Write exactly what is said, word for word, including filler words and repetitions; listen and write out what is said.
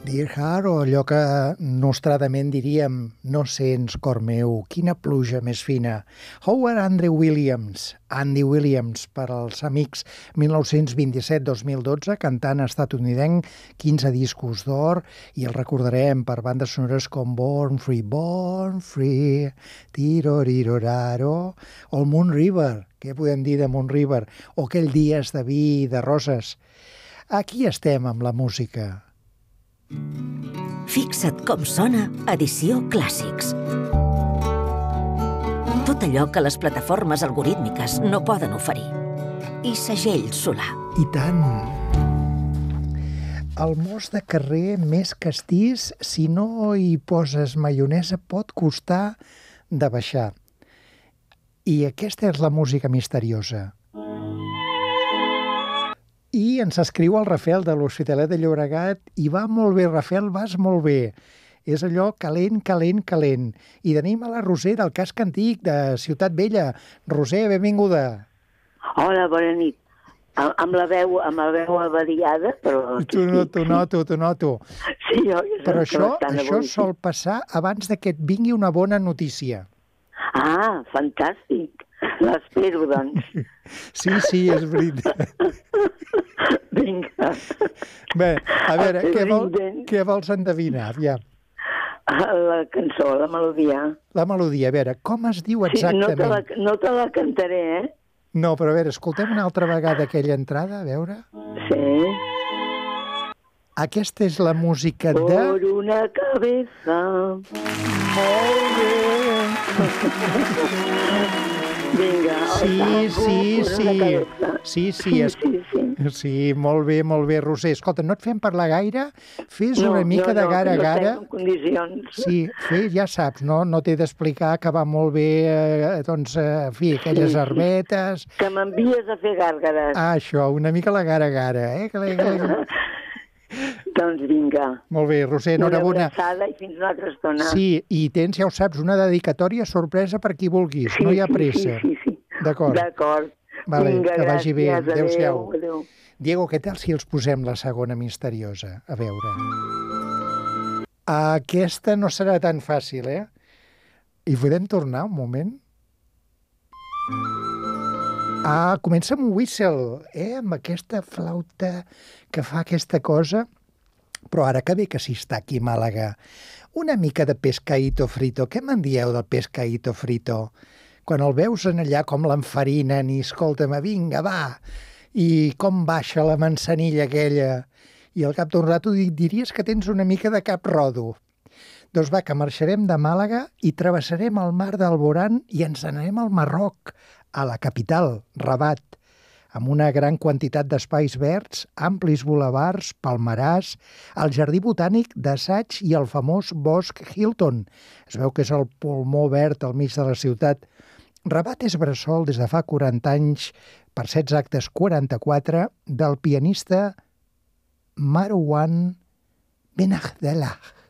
Dear Heart, o allò que nostradament diríem, no sents, cor meu, quina pluja més fina. Howard Andrew Williams, Andy Williams, per als amics, mil nou-cents vint-i-set dos mil dotze, cantant estatunidenc, quinze discos d'or, i el recordarem per bandes sonores com Born Free, Born Free, Tiroriroraro, o el Moon River, què podem dir de Moon River, o aquell Dies de vi i de roses. Aquí estem amb la música. Fixa't com sona Edició Clàssics. Tot allò que les plataformes algorítmiques no poden oferir. I segell Solà. I tant! El mos de carrer més castís, si no hi poses maionesa, pot costar de baixar. I aquesta és la música misteriosa. I ens escriu el Rafael de l'Hospitalet de Llobregat i va molt bé, Rafael, vas molt bé. És allò calent, calent, calent. I tenim a la Roser del Casc Antic de Ciutat Vella. Roser, benvinguda. Hola, bona nit. Amb la veu, amb la veu avariada, però... T'ho noto, t'ho noto, t'ho noto. Sí, jo... Però això, això sol passar abans de que et vingui una bona notícia. Ah, fantàstic. L'espero, doncs. Sí, sí, és veritat. Vinga. Bé, a veure, què, vol, què vols endevinar? Ja. La cançó, la melodia. La melodia, a veure, com es diu exactament? Sí, no te la, no te la cantaré, eh? No, però a veure, escoltem una altra vegada aquella entrada, a veure. Sí. Aquesta és la música de... Por una cabeza. Molt bé. Vinga. Sí, sí, sí. Sí, sí, es... sí, sí. Sí, molt bé, molt bé, Roser. Escolta, no et fem parlar gaire, fes no, una mica no, de gara a no, gara. No estem en condicions. Sí, fes, ja saps, no, no t'he d'explicar que va molt bé, eh, doncs, eh, en fi, aquelles sí, herbetes... Que m'envies a fer gàrgares. Ah, això, una mica la gara a gara, eh? Que la, que la... Doncs vinga. Molt bé, Roser, enhorabona. Una abraçada i fins una altra estona. Sí, i tens, ja ho saps, una dedicatòria sorpresa per qui vulguis, sí, no hi ha pressa. Sí, sí, sí. D'acord. D'acord. Vale, vinga, que vagi bé. Gràcies, adéu-siau. Adéu. Diego, què tal si els posem la segona misteriosa? A veure. Aquesta no serà tan fàcil, eh? I podem tornar un moment? Ah, comença amb un whistle, eh? Amb aquesta flauta que fa aquesta cosa. Però ara que bé que s'hi està aquí a Màlaga. Una mica de pescaíto frito. Què me'n dieu del pescaíto frito? Quan el veus en allà com l'enfarinen i escolta'm, vinga, va, i com baixa la manzanilla aquella, i al cap d'un rato diries que tens una mica de cap rodo. Doncs va, que marxarem de Màlaga i travessarem el mar d'Alborán i ens anarem al Marroc, a la capital, Rabat, amb una gran quantitat d'espais verds, amplis bulevards, palmerars, el jardí botànic d'Assaig i el famós bosc Hilton. Es veu que és el pulmó verd al mig de la ciutat. Rabat és bressol des de fa quaranta anys, per ser exactes quaranta-quatre, del pianista Marouane Benaghdallah.